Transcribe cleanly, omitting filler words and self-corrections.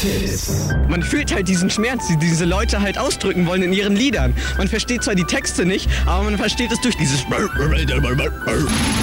Man fühlt halt diesen Schmerz, den diese Leute halt ausdrücken wollen in ihren Liedern. Man versteht zwar die Texte nicht, aber man versteht es durch dieses